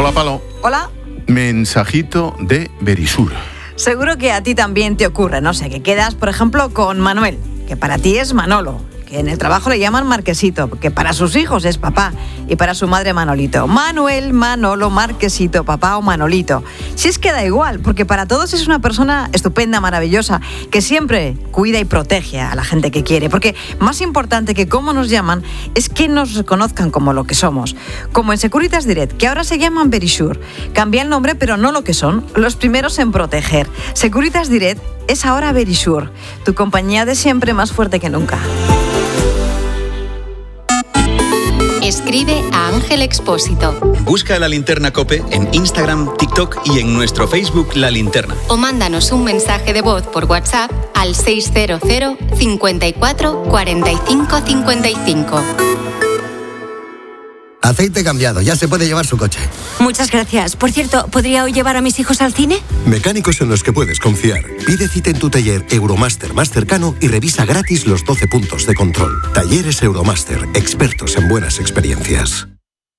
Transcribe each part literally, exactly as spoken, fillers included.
Hola, Palo. Hola. Mensajito de Verisur. Seguro que a ti también te ocurre, no sé, que quedas, por ejemplo, con Manuel, que para ti es Manolo, que en el trabajo le llaman Marquesito, que para sus hijos es papá y para su madre Manolito. Manuel, Manolo, Marquesito, papá o Manolito. Si es que da igual, porque para todos es una persona estupenda, maravillosa, que siempre cuida y protege a la gente que quiere. Porque más importante que cómo nos llaman es que nos reconozcan como lo que somos. Como en Securitas Direct, que ahora se llaman Verisur. Cambia el nombre, pero no lo que son. Los primeros en proteger. Securitas Direct es ahora Verisur, tu compañía de siempre más fuerte que nunca. Escribe a Ángel Expósito. Busca La Linterna COPE en Instagram, TikTok y en nuestro Facebook La Linterna. O mándanos un mensaje de voz por WhatsApp al seis cero cero, cincuenta y cuatro, cuarenta y cinco, cincuenta y cinco. Aceite cambiado, ya se puede llevar su coche. Muchas gracias. Por cierto, ¿podría hoy llevar a mis hijos al cine? Mecánicos en los que puedes confiar. Pide cita en tu taller Euromaster más cercano y revisa gratis los doce puntos de control. Talleres Euromaster, expertos en buenas experiencias.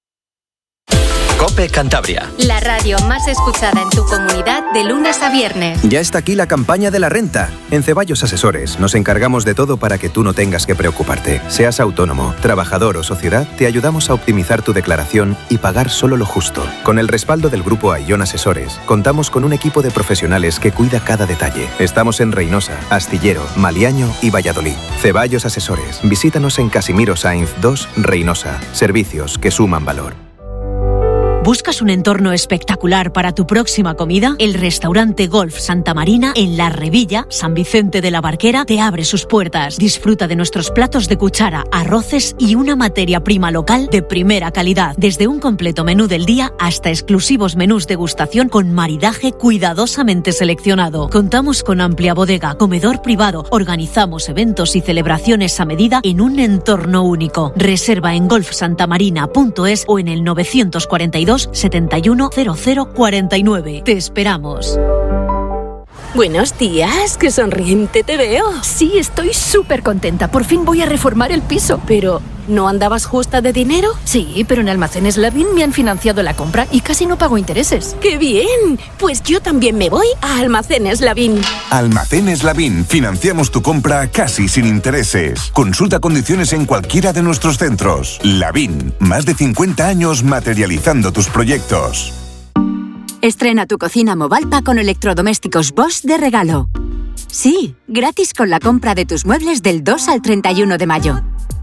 COPE Cantabria. La radio más escuchada en tu comunidad de lunes a viernes. Ya está aquí la campaña de la renta. En Ceballos Asesores nos encargamos de todo para que tú no tengas que preocuparte. Seas autónomo, trabajador o sociedad, te ayudamos a optimizar tu declaración y pagar solo lo justo. Con el respaldo del grupo Ayllón Asesores, contamos con un equipo de profesionales que cuida cada detalle. Estamos en Reynosa, Astillero, Maliaño y Valladolid. Ceballos Asesores. Visítanos en Casimiro Sainz dos, Reynosa. Servicios que suman valor. ¿Buscas un entorno espectacular para tu próxima comida? El restaurante Golf Santa Marina en La Revilla, San Vicente de la Barquera, te abre sus puertas. Disfruta de nuestros platos de cuchara, arroces y una materia prima local de primera calidad. Desde un completo menú del día hasta exclusivos menús degustación con maridaje cuidadosamente seleccionado. Contamos con amplia bodega, comedor privado. Organizamos eventos y celebraciones a medida en un entorno único. Reserva en golf santa marina punto es o en el novecientos cuarenta y dos, setenta y uno, cero cero cuarenta y nueve. Te esperamos. Buenos días, qué sonriente te veo. Sí, estoy súper contenta. Por fin voy a reformar el piso. Pero, ¿no andabas justa de dinero? Sí, pero en Almacenes Lavín me han financiado la compra y casi no pago intereses. ¡Qué bien! Pues yo también me voy a Almacenes Lavín. Almacenes Lavín. Financiamos tu compra casi sin intereses. Consulta condiciones en cualquiera de nuestros centros. Lavín. Más de cincuenta años materializando tus proyectos. Estrena tu cocina Movalpa con electrodomésticos Bosch de regalo. Sí, gratis con la compra de tus muebles del dos al treinta y uno de mayo.